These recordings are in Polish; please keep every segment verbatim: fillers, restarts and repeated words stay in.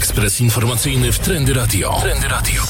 Ekspres informacyjny w Trendy Radio. Trendy Radio.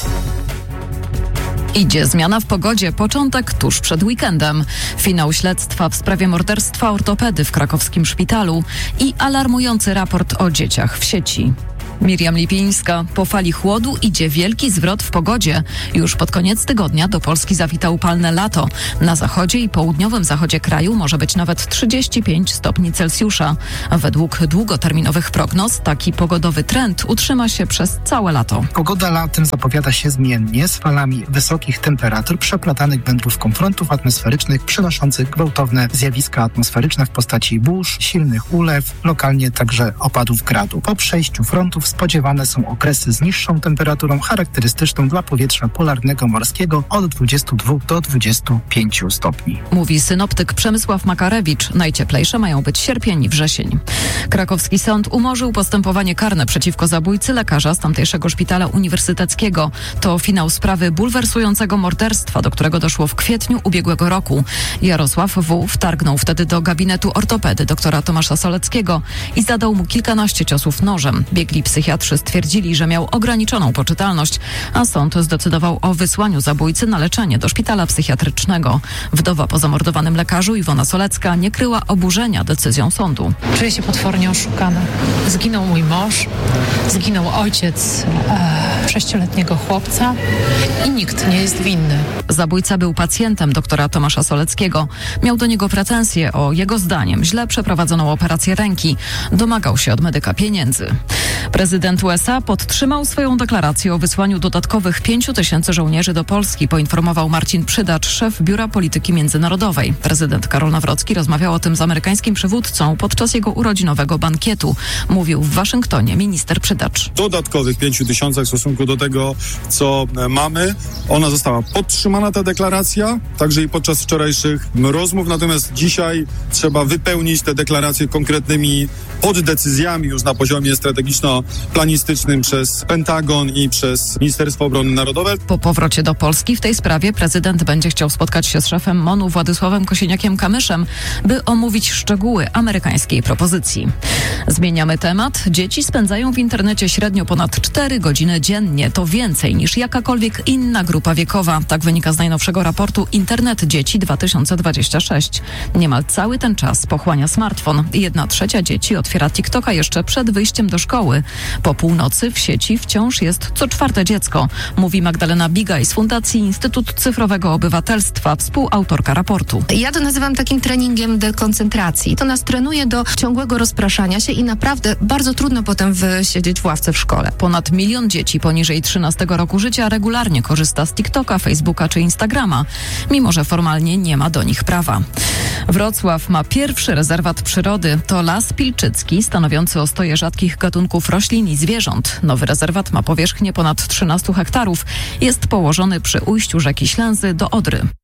Idzie zmiana w pogodzie, początek tuż przed weekendem. Finał śledztwa w sprawie morderstwa ortopedy w krakowskim szpitalu i alarmujący raport o dzieciach w sieci. Miriam Lipińska. Po fali chłodu idzie wielki zwrot w pogodzie. Już pod koniec tygodnia do Polski zawita upalne lato. Na zachodzie i południowym zachodzie kraju może być nawet trzydzieści pięć stopni Celsjusza. Według długoterminowych prognoz taki pogodowy trend utrzyma się przez całe lato. Pogoda latem zapowiada się zmiennie, z falami wysokich temperatur przeplatanych wędrówką frontów atmosferycznych przynoszących gwałtowne zjawiska atmosferyczne w postaci burz, silnych ulew, lokalnie także opadów gradu. Po przejściu frontów spodziewane są okresy z niższą temperaturą charakterystyczną dla powietrza polarnego morskiego od dwudziestu dwóch do dwudziestu pięciu stopni. Mówi synoptyk Przemysław Makarewicz. Najcieplejsze mają być sierpień i wrzesień. Krakowski sąd umorzył postępowanie karne przeciwko zabójcy lekarza z tamtejszego szpitala uniwersyteckiego. To finał sprawy bulwersującego morderstwa, do którego doszło w kwietniu ubiegłego roku. Jarosław W. wtargnął wtedy do gabinetu ortopedy doktora Tomasza Soleckiego i zadał mu kilkanaście ciosów nożem. Biegli psychiatrzy stwierdzili, że miał ograniczoną poczytalność, a sąd zdecydował o wysłaniu zabójcy na leczenie do szpitala psychiatrycznego. Wdowa po zamordowanym lekarzu Iwona Solecka nie kryła oburzenia decyzją sądu. Czuję się potwornie oszukana. Zginął mój mąż, zginął ojciec e, sześcioletniego chłopca i nikt nie jest winny. Zabójca był pacjentem doktora Tomasza Soleckiego. Miał do niego pretensje o, jego zdaniem, źle przeprowadzoną operację ręki. Domagał się od medyka pieniędzy. Prezydent U S A podtrzymał swoją deklarację o wysłaniu dodatkowych pięciu tysięcy żołnierzy do Polski, poinformował Marcin Przydacz, szef Biura Polityki Międzynarodowej. Prezydent Karol Nawrocki rozmawiał o tym z amerykańskim przywódcą podczas jego urodzinowego bankietu. Mówił w Waszyngtonie minister Przydacz. Dodatkowych pięciu tysiącach w stosunku do tego, co mamy. Ona została podtrzymana, ta deklaracja, także i podczas wczorajszych rozmów. Natomiast dzisiaj trzeba wypełnić te deklaracje konkretnymi poddecyzjami już na poziomie strategiczno-planistycznym przez Pentagon i przez Ministerstwo Obrony Narodowej. Po powrocie do Polski w tej sprawie prezydent będzie chciał spotkać się z szefem M O N-u Władysławem Kosiniakiem-Kamyszem, by omówić szczegóły amerykańskiej propozycji. Zmieniamy temat. Dzieci spędzają w internecie średnio ponad cztery godziny dziennie. To więcej niż jakakolwiek inna grupa wiekowa. Tak wynika z najnowszego raportu Internet Dzieci dwa tysiące dwudziesty szósty. Niemal cały ten czas pochłania smartfon. Jedna trzecia dzieci otwiera TikToka jeszcze przed wyjściem do szkoły. Po północy w sieci wciąż jest co czwarte dziecko, mówi Magdalena Bigaj z Fundacji Instytut Cyfrowego Obywatelstwa, współautorka raportu. Ja to nazywam takim treningiem dekoncentracji. To nas trenuje do ciągłego rozpraszania się i naprawdę bardzo trudno potem wysiedzieć w ławce w szkole. Ponad milion dzieci poniżej trzynastego roku życia regularnie korzysta z TikToka, Facebooka czy Instagrama, mimo że formalnie nie ma do nich prawa. Wrocław ma pierwszy rezerwat przyrody. To Las Pilczycki, stanowiący ostoję rzadkich gatunków roślin i zwierząt. Nowy rezerwat ma powierzchnię ponad trzynastu hektarów. Jest położony przy ujściu rzeki Ślęzy do Odry.